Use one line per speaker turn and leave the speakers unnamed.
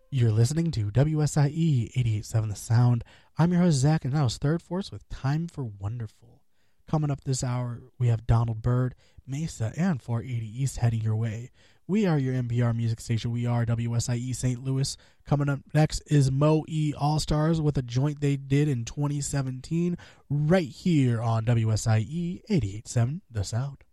You're listening to WSIE 88.7 The Sound. I'm your host, Zach, and that was Third Force with Time for Wonderful. Coming up this hour, we have Donald Byrd, Mesa, and 480 East heading your way. We are your NPR music station. We are WSIE St. Louis. Coming up next is Moe All-Stars with a joint they did in 2017 right here on WSIE 88.7 The Sound.